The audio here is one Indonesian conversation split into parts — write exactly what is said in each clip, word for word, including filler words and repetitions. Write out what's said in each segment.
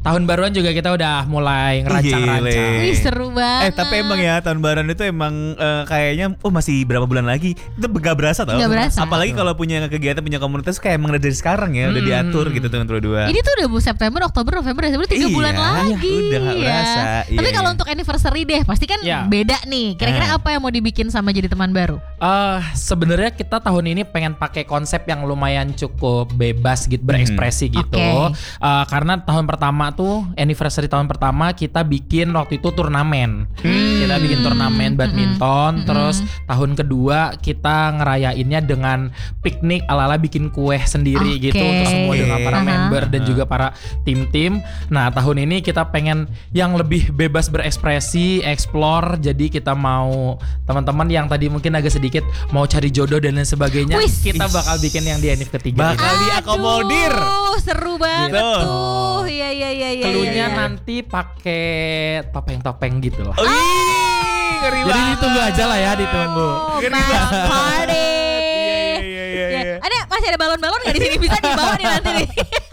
tahun baruan juga kita udah mulai ngerancang-rancang. Gile. Wih seru banget. Eh tapi emang ya tahun baruan itu emang eh, kayaknya oh masih berapa bulan lagi itu gak berasa tau. Gak berasa. Apalagi kalau punya kegiatan punya komunitas kayak emang dari sekarang ya udah Hmm. diatur gitu teman berdua. Ini tuh udah bu September, Oktober, November, Desember tiga Iya, bulan lagi. udah gak ya. berasa. Iya, Tapi kalau iya. untuk anniversary deh, pasti kan Iya. beda nih. Kira-kira Eh. apa yang mau dibikin sama jadi teman baru? Eh sebenarnya kita tahun ini pengen pakai konsep yang lumayan cukup bebas gitu, berekspresi gitu. Oke. Eh, karena tahun pertama tuh anniversary tahun pertama kita bikin waktu itu turnamen. Kita bikin turnamen badminton. Mm-mm. Terus tahun kedua kita ngerayainnya dengan piknik ala-ala bikin kue sendiri Oke. gitu untuk semua dengan para Aha. member dan juga para tim-tim. Nah tahun ini kita pengen yang lebih bebas berekspresi, explore. Jadi kita mau teman-teman yang tadi mungkin agak sedikit mau cari jodoh dan lain sebagainya, Wis. kita bakal bikin yang di Anniv ketiga. Bakal diakomodir. Aduh, seru banget Gitu. tuh. Iya iya iya iya. Keluarnya iya, iya. nanti pakai topeng-topeng gitu lah. Oh, ih, ngeri Jadi banget. ditunggu aja lah ya, ditunggu. Oh, Ngeri mass banget. party. Iya, iya, iya, Ya. iya. Ada masih ada balon-balon nggak di sini bisa dibawa nih nanti nih.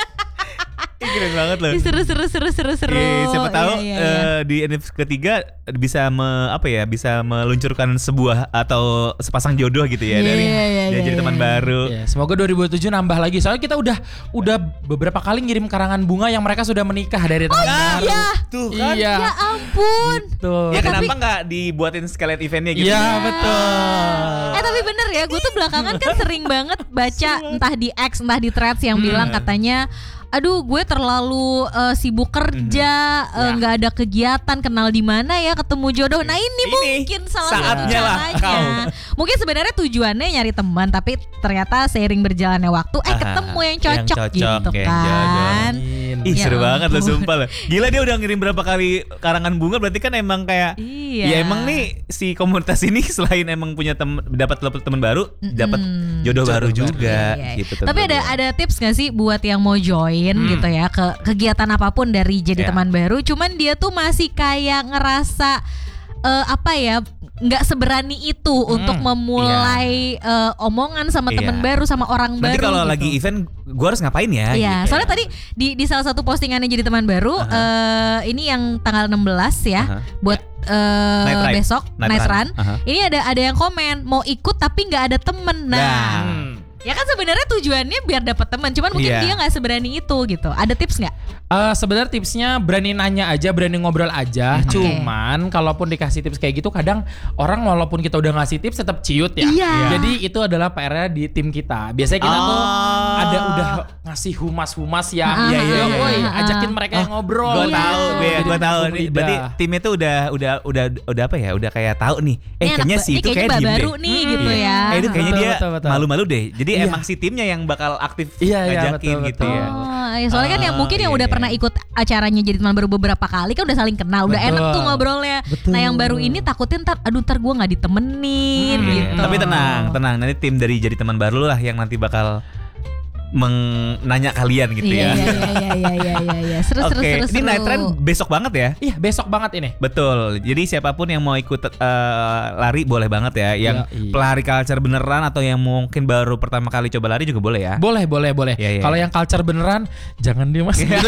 Ih, keren banget loh. Ih, seru seru seru seru seru. Iya, siapa tahu Iya, iya, iya. eh, di Anniv ketiga bisa me, apa ya bisa meluncurkan sebuah atau sepasang jodoh gitu ya Iya, dari iya, iya, dia iya, jadi iya. teman baru. Ya, semoga dua ribu tujuh nambah lagi. Soalnya kita udah udah beberapa kali ngirim karangan bunga yang mereka sudah menikah dari teman baru. iya. Tuh kan. Iya. Ya ampun. Tuh. Ya Eh, tapi- kenapa nggak dibuatin sekalian eventnya gitu? Iya, betul. Eh tapi bener ya, gue tuh belakangan kan sering banget baca entah di X entah di Threads yang bilang katanya, aduh gue terlalu eh, sibuk kerja, eh, Ya. nggak ada kegiatan, kenal di mana ya ketemu jodoh. Nah ini, Ini mungkin salah satu saatnya lah caranya. kau. Mungkin sebenarnya tujuannya nyari teman, tapi ternyata seiring berjalannya waktu, eh Ah, ketemu yang yang cocok, cocok, gitu yang kan. Amin. Ih Ya seru banget loh ampun. sumpah loh. Gila dia udah ngirim berapa kali karangan bunga berarti kan emang kayak Iya. ya emang nih si komunitas ini selain emang punya tem dapat teman baru, dapat Mm-mm. jodoh, Jodoh baru baru. juga Iya, iya. gitu. Tapi ada teman-teman. ada tips gak sih buat yang mau join Hmm. gitu ya ke kegiatan apapun dari jadi Ya. teman baru, cuman dia tuh masih kayak ngerasa eh, apa ya nggak seberani itu untuk memulai eh, omongan sama Iya. teman baru sama orang Nanti baru. kalau gitu. lagi event gue harus ngapain ya? Iya, gitu. soalnya tadi di di salah satu postingannya jadi teman baru eh, ini yang tanggal enam belas ya Aha. buat eh, Night ride. besok Night night, run. run. Aha. Ini ada ada yang komen mau ikut tapi nggak ada temen. Nah, Nah. Hmm. ya kan sebenarnya tujuannya biar dapat teman, cuman mungkin Iya. dia nggak seberani itu gitu. Ada tips nggak? Eh, sebenarnya tipsnya berani nanya aja, berani ngobrol aja. Oke. Cuman kalaupun dikasih tips kayak gitu, kadang orang walaupun kita udah ngasih tips tetap ciut ya. Iya. Jadi itu adalah P R-nya di tim kita. Biasanya kita tuh Oh. ada udah ngasih humas-humas yang, Ah, Iya, iya, "Yo, iya, woi, iya. ajakin mereka yang ngobrol." Gue Iya. tahu, gue Jadi gue tahu. langsung Nih, lidah. berarti timnya tuh udah udah udah udah apa ya? Udah kayak tahu nih. Eh Ini anak kayaknya ba- sih ini itu kayaknya kayak mbak diem baru deh. nih Hmm. gitu ya. Eh itu kayaknya Betul, dia betul, betul. malu-malu deh. Jadi Iya. emang si timnya yang bakal aktif Iya, iya, ngajakin betul, gitu betul. ya. Oh, ya soalnya kan yang Ah, mungkin yang iya, udah iya. pernah ikut acaranya jadi teman baru beberapa kali kan udah saling kenal, udah Betul. enak tuh ngobrolnya. Betul. Nah yang baru ini takutnya ntar, aduh ntar gue nggak ditemenin Hmm, gitu. Tapi tenang, tenang. Nanti tim dari jadi teman baru lah yang nanti bakal menanya kalian gitu Iya ya. iya iya iya iya iya iya. Seru seru Oke, seru ini seru. night run besok banget ya. Iya, besok banget ini. Betul. Jadi siapapun yang mau ikut eh, lari boleh banget ya. Yang Iya, iya. pelari culture beneran atau yang mungkin baru pertama kali coba lari juga boleh ya. Boleh, boleh, boleh. Iya, iya. Kalau yang culture beneran, jangan dia mas. Gitu.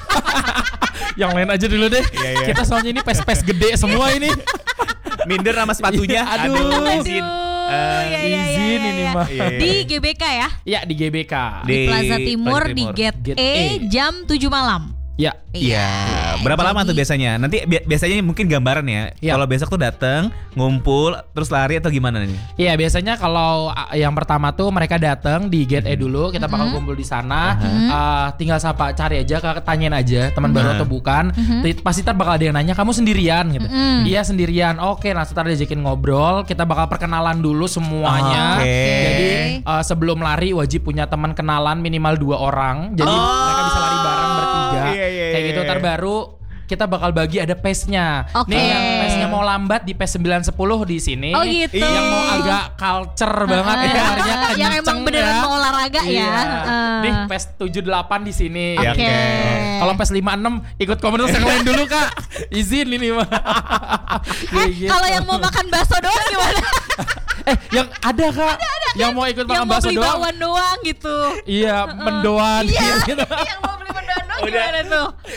Yang lain aja dulu deh. Iya, iya. Kita soalnya ini pes-pes gede semua ini. Minder sama sepatunya. Iya, aduh. izin. Aduh, Eh, iya, iya, izin iya, ini iya. mah. Iya, iya. Di G B K ya, Ya di G B K. di, Di Plaza Timur, Plaza di Timur. Gate, Gate E, E. jam tujuh malam. Ya. Iya. Berapa lama tuh jadi- biasanya? Nanti bi- biasanya mungkin gambaran ya. Iya. Kalau besok tuh datang, ngumpul, terus lari atau gimana nih? Iya, biasanya kalau uh, yang pertama tuh mereka datang di Gate E dulu, kita bakal kumpul di sana. Uh, tinggal sapa, cari aja, ke- tanyain aja teman baru atau bukan. Ti- Pasti ntar bakal ada yang nanya, kamu sendirian gitu. Mm. Iya sendirian. Oke, nah ntar diajakin ngobrol. Kita bakal perkenalan dulu semuanya. Oke. Jadi uh, sebelum lari wajib punya teman kenalan minimal dua orang. Jadi Oh. mereka bisa lari bareng bertiga. Iya, iya, Kayak gitu. iya. Ntar baru kita bakal bagi ada pace-nya. Oke. Nih yang pace-nya mau lambat di pace sembilan sepuluh di sini. Oh gitu. Yang mau agak culture banget Ah, ya, larinya yang emang kenceng beneran ya. mau olahraga ya. Iya. Ah. Nih pace tujuh delapan di sini. Iya, Oke. oke. Kalau pace lima enam ikut komunitas yang lain dulu Kak. Izin ini mah. Eh, Gitu. kalau yang mau makan bakso doang gimana? eh yang ada Kak. Yang mau ikut yang makan mau bakso beli doang. bakwan doang gitu. Iya, mendoan Iya, gitu. yang mau beli mendoan doang Udah. gimana tuh?